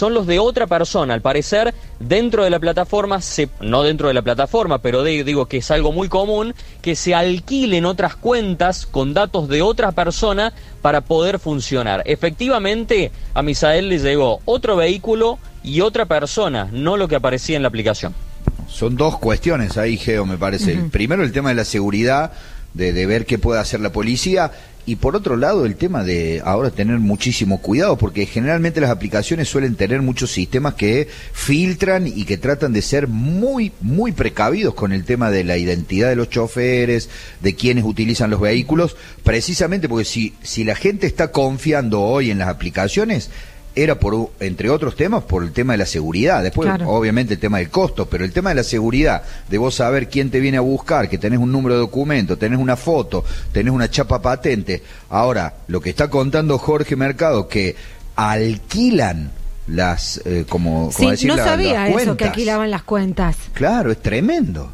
son los de otra persona. Al parecer, dentro de la plataforma, no dentro de la plataforma, pero digo que es algo muy común, que se alquilen otras cuentas con datos de otra persona para poder funcionar. Efectivamente, a Misael le llegó otro vehículo y otra persona, no lo que aparecía en la aplicación. Son dos cuestiones ahí, Geo, me parece. Primero, el tema de la seguridad, de ver qué puede hacer la policía, y por otro lado el tema de ahora tener muchísimo cuidado, porque generalmente las aplicaciones suelen tener muchos sistemas que filtran y que tratan de ser muy, muy precavidos con el tema de la identidad de los choferes, de quienes utilizan los vehículos, precisamente porque si la gente está confiando hoy en las aplicaciones, era entre otros temas, por el tema de la seguridad. Después, claro, obviamente el tema del costo, pero el tema de la seguridad, de vos saber quién te viene a buscar, que tenés un número de documento, tenés una foto, tenés una chapa patente. Ahora, lo que está contando Jorge Mercado, que alquilan las, como decir, no sabía las eso, cuentas, que alquilaban las cuentas. Claro, es tremendo.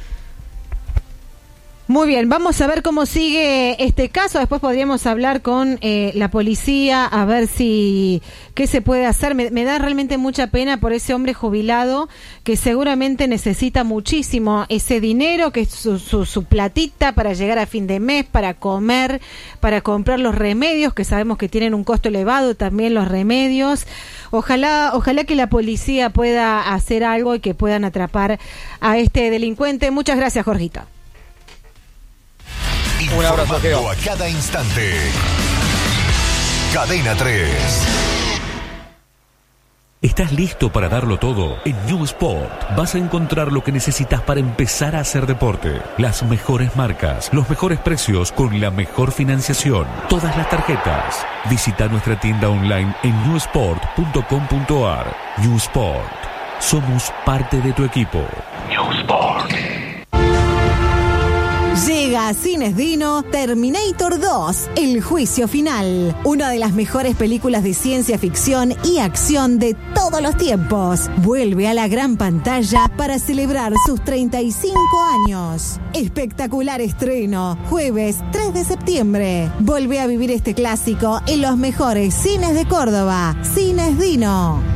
Muy bien, vamos a ver cómo sigue este caso. Después podríamos hablar con la policía a ver qué se puede hacer. Me da realmente mucha pena por ese hombre jubilado que seguramente necesita muchísimo ese dinero, que es su platita para llegar a fin de mes, para comer, para comprar los remedios, que sabemos que tienen un costo elevado también los remedios. Ojalá que la policía pueda hacer algo y que puedan atrapar a este delincuente. Muchas gracias, Jorgito. Un abrazo, Geo. A cada instante. Cadena 3. ¿Estás listo para darlo todo? En New Sport vas a encontrar lo que necesitas para empezar a hacer deporte. Las mejores marcas, los mejores precios con la mejor financiación. Todas las tarjetas. Visita nuestra tienda online en newsport.com.ar. New Sport. Somos parte de tu equipo. New Sport. Llega a Cines Dino Terminator 2, El Juicio Final, una de las mejores películas de ciencia ficción y acción de todos los tiempos. Vuelve a la gran pantalla para celebrar sus 35 años. Espectacular estreno, jueves 3 de septiembre. Vuelve a vivir este clásico en los mejores cines de Córdoba. Cines Dino.